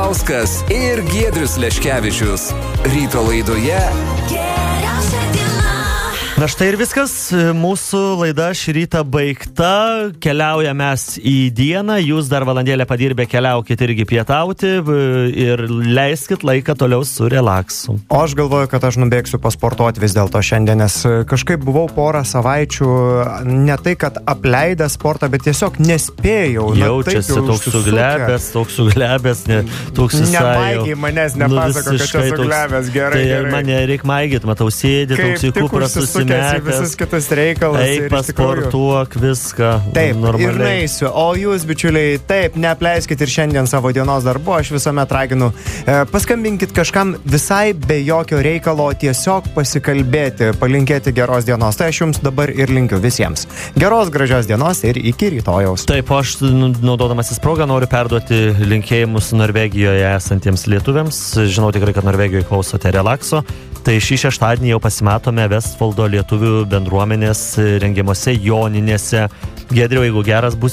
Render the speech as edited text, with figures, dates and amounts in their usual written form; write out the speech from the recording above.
Paulauskas ir Giedrius Leškevičius. Ryto laidoje Geriausia diena. Na štai ir viskas, mūsų laida šį rytą baigta, keliaujame mes į dieną, jūs dar valandėlę padirbę keliaukit irgi pietauti ir leiskit laiką toliau su relaksu. O aš galvoju, kad aš nubėgsiu pasportuoti vis dėlto šiandien, nes kažkaip buvau porą savaičių, ne tai, kad apleidęs sportą, bet tiesiog nespėjau. Jaučiasi toks suglebęs, toks visai jau. Nemaigiai manęs nepasako, kad čia suglebęs, gerai. Tai mane reik maigit, matau, sėdi, toks į kuprą susimetęs. Visus kitus reikalus. Eik pasportuok viską. Taip, normaliai. Ir naisiu. O jūs, bičiuliai, taip, neapleiskit ir šiandien savo dienos darbo. Aš visuomet raginu, paskambinkit kažkam visai be jokio reikalo, tiesiog pasikalbėti, palinkėti geros dienos. Tai aš jums dabar ir linkiu visiems. Geros, gražios dienos ir iki rytojaus. Taip, aš naudodamasis progą noriu perduoti linkėjimus Norvegijoje esantiems lietuviams. Žinau tikrai, kad Norvegijoje klausote relakso. Tai šį šeštadienį jau pasimatome Vestfoldo lietuvių bendruomenės rengiamose joninėse. Giedriau, jeigu geras bus